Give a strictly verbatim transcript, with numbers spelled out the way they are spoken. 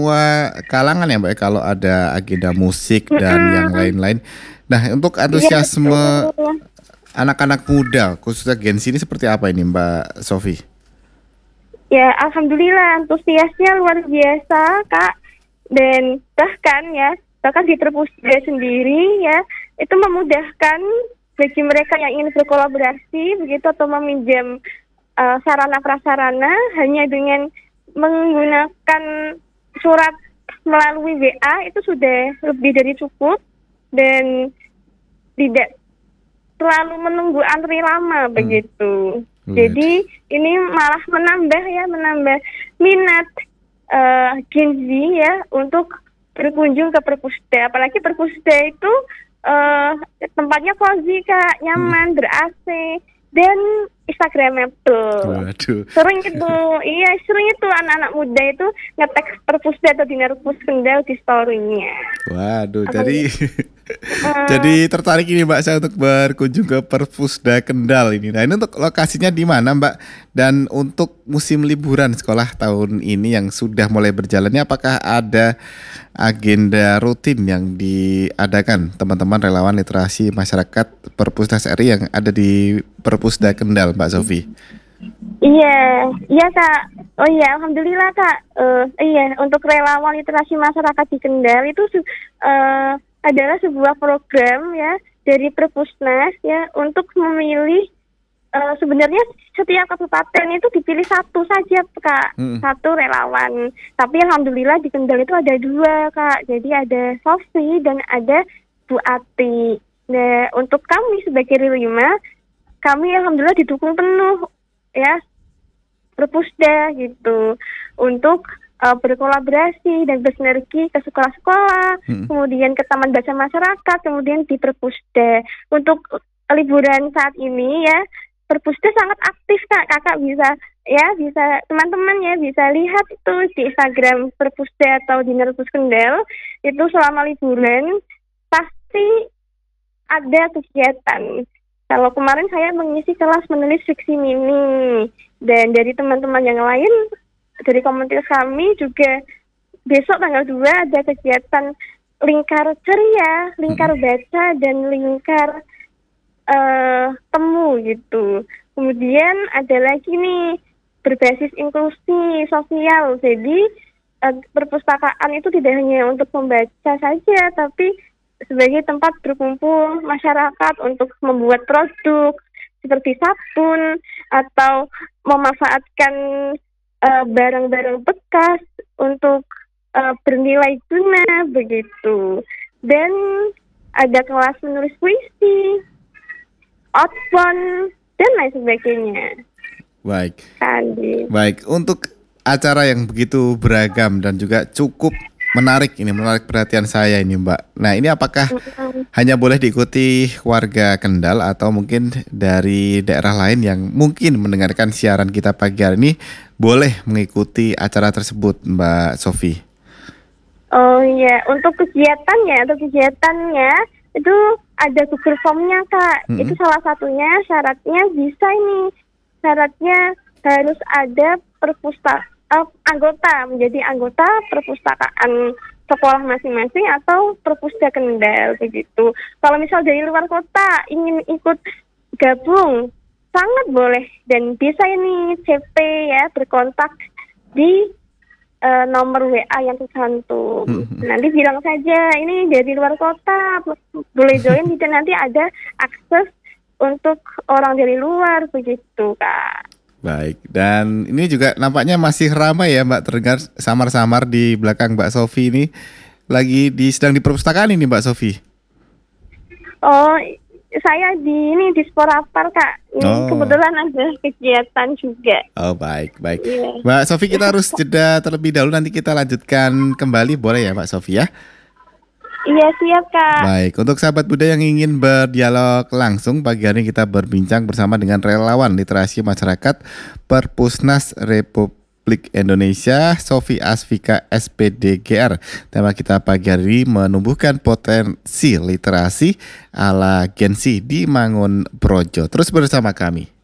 semua kalangan ya Mbak, kalau ada agenda musik dan yang Mm-mm. lain-lain. Nah, untuk Iya antusiasme betul. anak-anak muda, khususnya Gen Z ini seperti apa ini Mbak Sofi? Ya, alhamdulillah antusiasnya luar biasa, Kak. Dan bahkan ya, bahkan di Perpusda sendiri ya, itu memudahkan bagi mereka yang ingin berkolaborasi begitu atau meminjam eh, sarana prasarana hanya dengan menggunakan surat melalui W A itu sudah lebih dari cukup dan tidak terlalu menunggu antri lama Hmm. begitu. Wait. Jadi ini malah menambah ya menambah minat eh, Gen Z ya untuk berkunjung ke Perpusda. Apalagi Perpusda itu eh, tempatnya cozy Kak, Hmm. nyaman, ber-A C dan Instagramable. Waduh. Sering itu, iya sering itu anak-anak muda itu nge-tag Perpusda atau Dinar Pus Kendal di story-nya. Waduh, jadi Alhamdulillah. Eh, jadi tertarik ini Mbak saya untuk berkunjung ke Perpusda Kendal ini. Nah, ini untuk lokasinya di mana Mbak? Dan untuk musim liburan sekolah tahun ini yang sudah mulai berjalannya, apakah ada agenda rutin yang diadakan teman-teman relawan literasi masyarakat Perpusdas R I yang ada di Perpusda Kendal, Mbak Sofi? Iya, iya Kak. Oh iya, alhamdulillah Kak. Eh iya, untuk relawan literasi masyarakat di Kendal itu su- eh, adalah sebuah program ya dari Perpusnas ya untuk memilih eh, sebenarnya setiap kabupaten itu dipilih satu saja Kak, Hmm. satu relawan. Tapi alhamdulillah di Kendal itu ada dua Kak. Jadi ada Sofi dan ada Bu Ati. Nah, untuk kami sebagai Rilima, kami alhamdulillah didukung penuh ya Perpusda gitu untuk uh, berkolaborasi dan bersinergi ke sekolah-sekolah, Hmm. kemudian ke taman baca masyarakat, kemudian di Perpusda. Untuk liburan saat ini ya, Perpusda sangat aktif Kak. Kakak bisa ya bisa teman-teman ya bisa lihat itu di Instagram Perpusda atau Dinar Pus Kendal itu selama liburan pasti ada kegiatan. Kalau kemarin saya mengisi kelas menulis fiksi mini dan dari teman-teman yang lain dari komunitas kami juga besok tanggal dua ada kegiatan lingkar ceria, lingkar baca dan lingkar eh, temu gitu. Kemudian ada lagi nih berbasis inklusi sosial. Jadi eh, perpustakaan itu tidak hanya untuk membaca saja tapi sebagai tempat berkumpul masyarakat untuk membuat produk seperti sabun atau memanfaatkan eh, barang-barang bekas untuk eh, bernilai guna begitu. Dan ada kelas menulis puisi, outbound dan lain sebagainya. Baik. Kandi. Baik, untuk acara yang begitu beragam dan juga cukup menarik ini, menarik perhatian saya ini Mbak. Nah, ini apakah hanya boleh diikuti warga Kendal atau mungkin dari daerah lain yang mungkin mendengarkan siaran kita pagi hari ini boleh mengikuti acara tersebut, Mbak Sofi? Oh iya, untuk kegiatannya, untuk kegiatannya itu ada Google Form-nya Kak. Mm-mm. Itu salah satunya syaratnya bisa ini. Syaratnya harus ada perpustaka eh, anggota menjadi anggota perpustakaan sekolah masing-masing atau Perpusda Kendal begitu. Kalau misal dari luar kota ingin ikut gabung sangat boleh dan bisa ini C P ya berkontak di eh, nomor W A yang tercantum. Mm-mm. Nanti bilang saja ini dari luar kota boleh join tidak nanti ada akses untuk orang dari luar begitu Kak. Baik, dan ini juga nampaknya masih ramai ya Mbak, terdengar samar-samar di belakang Mbak Sofi ini. Lagi di sedang di perpustakaan ini Mbak Sofi. Oh, saya di ini di Sporapar Kak. Ini Oh. kebetulan ada kegiatan juga. Oh baik, baik. Iya. Mbak Sofi, kita harus jeda terlebih dahulu, nanti kita lanjutkan kembali, boleh ya Mbak Sofi ya? Iya siap Kak. Baik, untuk sahabat Buddha yang ingin berdialog langsung, pagi hari ini kita berbincang bersama dengan relawan literasi masyarakat Perpusnas Republik Indonesia, Sofi Asfika S P D G R. Tema kita pagi hari ini menumbuhkan potensi literasi ala Gen Z di Mangun Projo. Terus bersama kami.